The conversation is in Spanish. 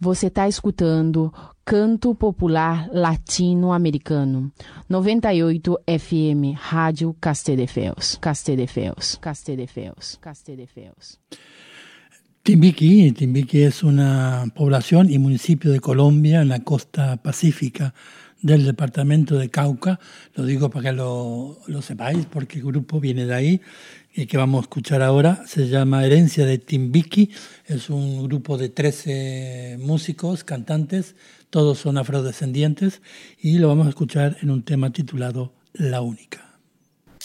Você está escutando Canto Popular Latino-Americano, 98 FM, Rádio Castelldefels. Timbiquí es una población y municipio de Colombia en la costa pacífica del departamento de Cauca. Lo digo para que lo sepáis porque el grupo viene de ahí y que vamos a escuchar ahora se llama Herencia de Timbiquí. Es un grupo de 13 músicos, cantantes, todos son afrodescendientes y lo vamos a escuchar en un tema titulado La Única.